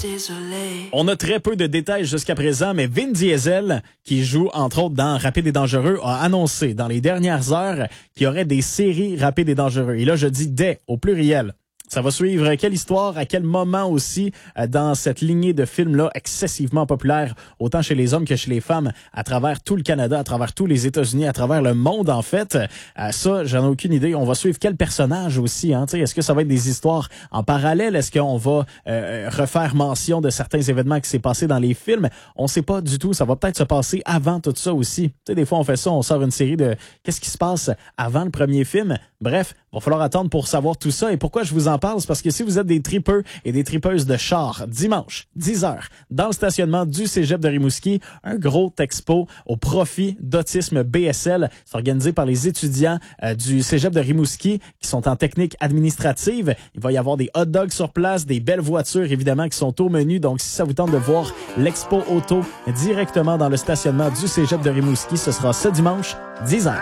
désolé. On a très peu de détails jusqu'à présent, mais Vin Diesel, qui joue entre autres dans Rapide et Dangereux, a annoncé dans les dernières heures qu'il y aurait des séries Rapide et Dangereux. Et là, je dis des au pluriel. Ça va suivre quelle histoire, à quel moment aussi dans cette lignée de films-là excessivement populaire, autant chez les hommes que chez les femmes, à travers tout le Canada, à travers tous les États-Unis, à travers le monde en fait. Ça, j'en ai aucune idée. On va suivre quel personnage aussi. Hein? Est-ce que ça va être des histoires en parallèle? Est-ce qu'on va refaire mention de certains événements qui s'est passé dans les films? On sait pas du tout. Ça va peut-être se passer avant tout ça aussi. Des fois, on fait ça, on sort une série de qu'est-ce qui se passe avant le premier film. Bref, il va falloir attendre pour savoir tout ça. Et pourquoi je vous en parle? C'est parce que si vous êtes des tripeux et des tripeuses de chars, dimanche, 10h, dans le stationnement du Cégep de Rimouski, un gros expo au profit d'Autisme BSL. C'est organisé par les étudiants du Cégep de Rimouski qui sont en technique administrative. Il va y avoir des hot dogs sur place, des belles voitures évidemment qui sont au menu. Donc si ça vous tente de voir l'expo auto directement dans le stationnement du Cégep de Rimouski, ce sera ce dimanche, 10h.